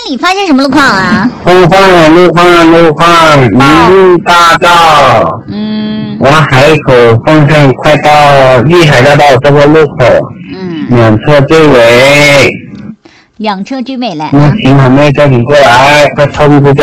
你发现什么路况啊？ 路况，林大道。往海口方向快到玉海大道这个路口。两车追尾。 两车追尾来。 行，还没叫你过来，快超不掉。